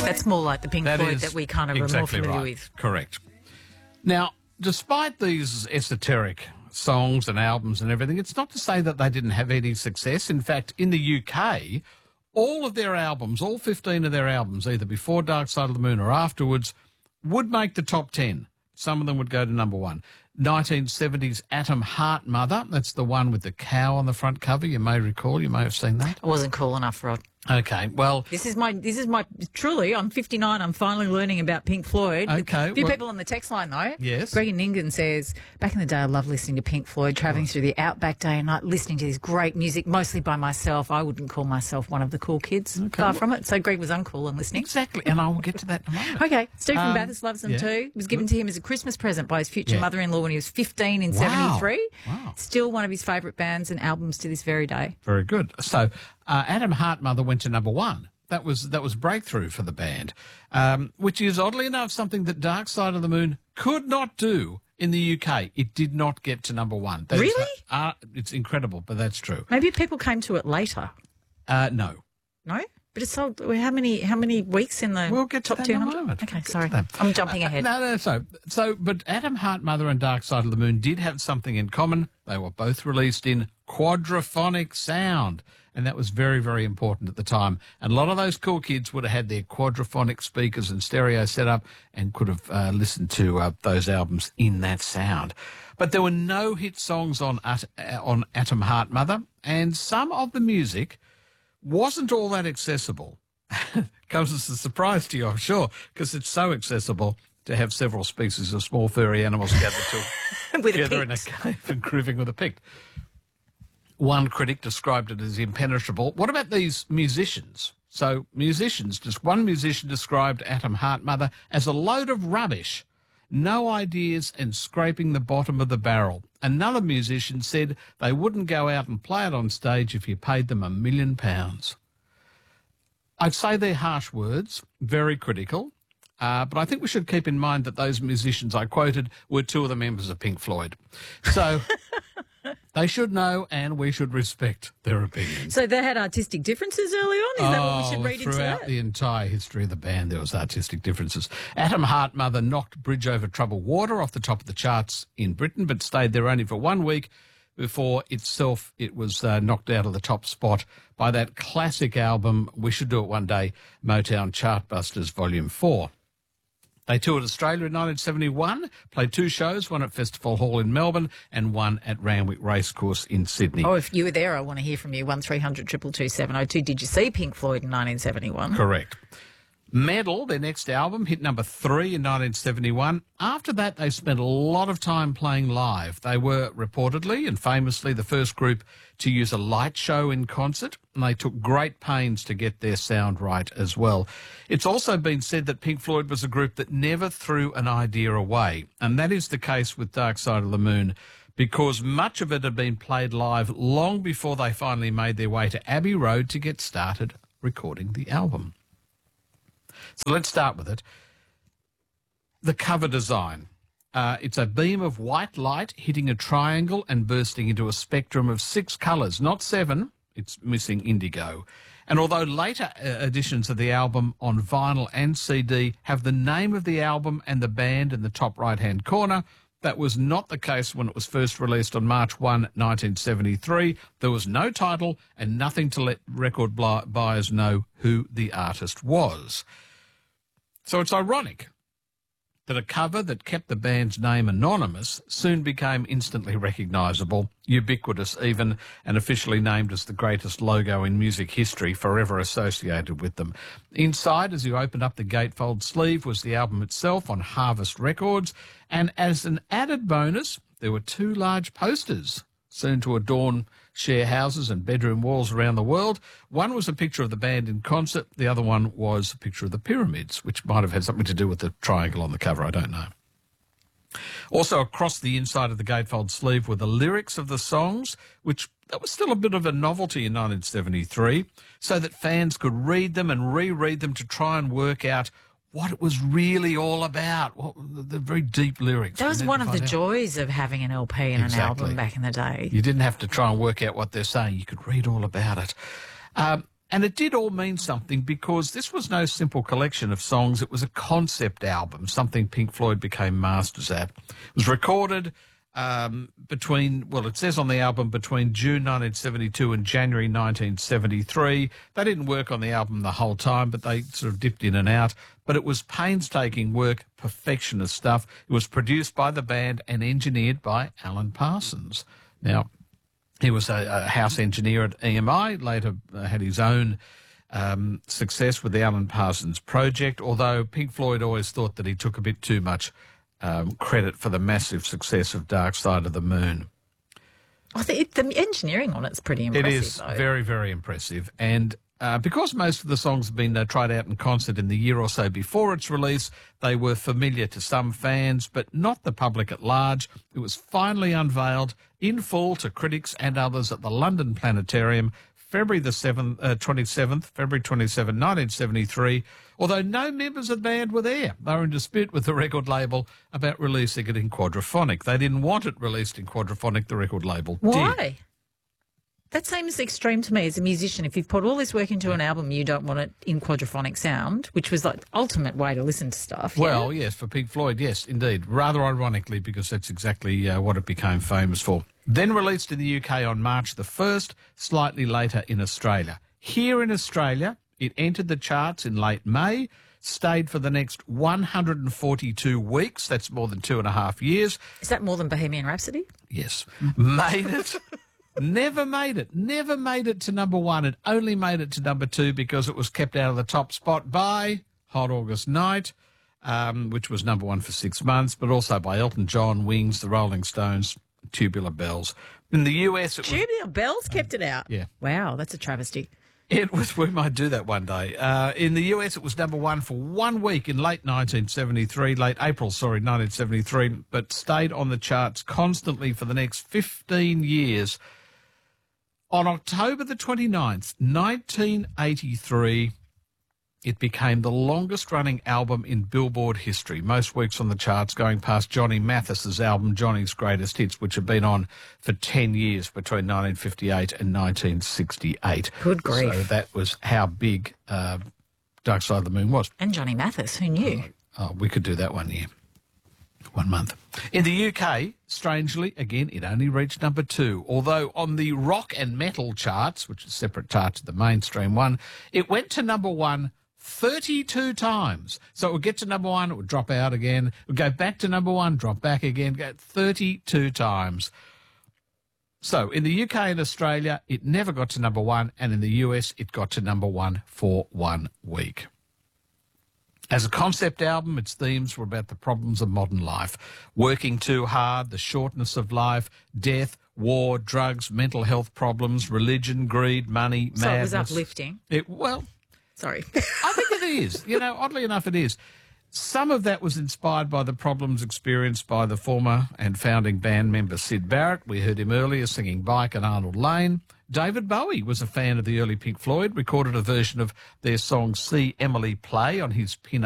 That's more like the Pink Floyd that we kind of are more familiar with. Correct. Now, despite these esoteric songs and albums and everything, it's not to say that they didn't have any success. In fact, in the UK, all of their albums, all 15 of their albums, either before Dark Side of the Moon or afterwards, would make the top 10. Some of them would go to number one. 1970s Atom Heart Mother, that's the one with the cow on the front cover. You may recall, you may have seen that. I wasn't cool enough, Rod. Okay, well... This is my truly, I'm 59, I'm finally learning about Pink Floyd. Okay. A few people on the text line, though. Yes. Greg Ningen says, back in the day, I loved listening to Pink Floyd, travelling through the outback day and night, listening to this great music, mostly by myself. I wouldn't call myself one of the cool kids, far from it. So Greg was uncool and listening. Exactly, and I will get to that in a moment. Okay, Steve from Bathurst loves them too. It was given to him as a Christmas present by his future mother-in-law when he was 15 in 73. Wow. Still one of his favourite bands and albums to this very day. Very good. So Atom Heart Mother went to number one. That was breakthrough for the band, which is, oddly enough, something that Dark Side of the Moon could not do in the UK. It did not get to number one. Really? It's incredible, but that's true. Maybe people came to it later. No. No? But it's sold. How many weeks in the we'll get to top that 200? in a moment. Okay, sorry. I'm jumping ahead. But Atom Heart Mother and Dark Side of the Moon did have something in common. They were both released in quadraphonic sound, and that was very, very important at the time. And a lot of those cool kids would have had their quadraphonic speakers and stereo set up and could have listened to those albums in that sound. But there were no hit songs on Atom Heart Mother, and some of the music wasn't all that accessible. Comes as a surprise to you, I'm sure, because it's so accessible to have several species of small furry animals gathered together in a cave and grooving with a pick. One critic described it as impenetrable. What about these musicians? So musicians, just one musician described Atom Heart Mother as a load of rubbish, no ideas and scraping the bottom of the barrel. Another musician said they wouldn't go out and play it on stage if you paid them £1 million. I'd say they're harsh words, very critical, but I think we should keep in mind that those musicians I quoted were two of the members of Pink Floyd. So they should know and we should respect their opinions. So they had artistic differences early on? Is that what we should read into that? Throughout the entire history of the band, there was artistic differences. Atom Heart Mother knocked Bridge Over Troubled Water off the top of the charts in Britain, but stayed there only for 1 week before it was knocked out of the top spot by that classic album, We Should Do It One Day, Motown Chartbusters Volume 4. They toured Australia in 1971, played 2 shows, one at Festival Hall in Melbourne and one at Randwick Racecourse in Sydney. Oh, if you were there, I want to hear from you. 1300 222 702. Did you see Pink Floyd in 1971? Correct. Medal, their next album, hit number 3 in 1971. After that, they spent a lot of time playing live. They were reportedly and famously the first group to use a light show in concert, and they took great pains to get their sound right as well. It's also been said that Pink Floyd was a group that never threw an idea away, and that is the case with Dark Side of the Moon, because much of it had been played live long before they finally made their way to Abbey Road to get started recording the album. So let's start with it. The cover design. It's a beam of white light hitting a triangle and bursting into a spectrum of 6 colours, not 7. It's missing indigo. And although later editions of the album on vinyl and CD have the name of the album and the band in the top right-hand corner, that was not the case when it was first released on March 1, 1973. There was no title and nothing to let record buyers know who the artist was. So it's ironic that a cover that kept the band's name anonymous soon became instantly recognisable, ubiquitous even, and officially named as the greatest logo in music history, forever associated with them. Inside, as you opened up the gatefold sleeve, was the album itself on Harvest Records, and as an added bonus, there were 2 large posters, soon to adorn share houses and bedroom walls around the world. One was a picture of the band in concert. The other one was a picture of the pyramids, which might have had something to do with the triangle on the cover. I don't know. Also across the inside of the gatefold sleeve were the lyrics of the songs, which that was still a bit of a novelty in 1973, so that fans could read them and reread them to try and work out what it was really all about, the very deep lyrics. That was one of the joys of having an LP and an album back in the day. You didn't have to try and work out what they're saying. You could read all about it. And it did all mean something because this was no simple collection of songs. It was a concept album, something Pink Floyd became masters at. It was recorded it says on the album between June 1972 and January 1973. They didn't work on the album the whole time, but they sort of dipped in and out. But it was painstaking work, perfectionist stuff. It was produced by the band and engineered by Alan Parsons. Now, he was a house engineer at EMI, later had his own success with the Alan Parsons Project, although Pink Floyd always thought that he took a bit too much credit for the massive success of Dark Side of the Moon. I think the engineering on it's pretty impressive. It is though. very, very impressive. And because most of the songs have been tried out in concert in the year or so before its release, they were familiar to some fans, but not the public at large. It was finally unveiled in full to critics and others at the London Planetarium, February 27, 1973, although no members of the band were there. They were in dispute with the record label about releasing it in quadraphonic. They didn't want it released in quadraphonic, the record label did. Why? That seems extreme to me as a musician. If you've put all this work into an album, you don't want it in quadraphonic sound, which was like the ultimate way to listen to stuff. Well, yes, for Pink Floyd, yes, indeed. Rather ironically, because that's exactly what it became famous for. Then released in the UK on March the 1st, slightly later in Australia. Here in Australia, it entered the charts in late May, stayed for the next 142 weeks. That's more than 2.5 years. Is that more than Bohemian Rhapsody? Yes. Made it. Never made it to number one. It only made it to number two because it was kept out of the top spot by Hot August Night, which was number one for 6 months, but also by Elton John, Wings, the Rolling Stones, Tubular Bells. In the US, Tubular Bells kept it out? Yeah. Wow, that's a travesty. It was. We might do that one day. In the US, it was number one for 1 week in late April 1973, but stayed on the charts constantly for the next 15 years. On October the 29th, 1983, it became the longest-running album in Billboard history, most weeks on the charts, going past Johnny Mathis's album, Johnny's Greatest Hits, which had been on for 10 years between 1958 and 1968. Good grief. So that was how big Dark Side of the Moon was. And Johnny Mathis, who knew? Oh, we could do that 1 year. 1 month. In the UK, strangely, again, it only reached number two, although on the rock and metal charts, which is a separate chart to the mainstream one, it went to number one 32 times. So it would get to number one, it would drop out again, it would go back to number one, drop back again, go 32 times. So in the UK and Australia, it never got to number one, and in the US, it got to number one for 1 week. As a concept album, its themes were about the problems of modern life, working too hard, the shortness of life, death, war, drugs, mental health problems, religion, greed, money, madness. So it was uplifting. Sorry. I think it is. Oddly enough, it is. Some of that was inspired by the problems experienced by the former and founding band member Syd Barrett. We heard him earlier singing Bike and Arnold Lane. David Bowie was a fan of the early Pink Floyd, recorded a version of their song See Emily Play on his pin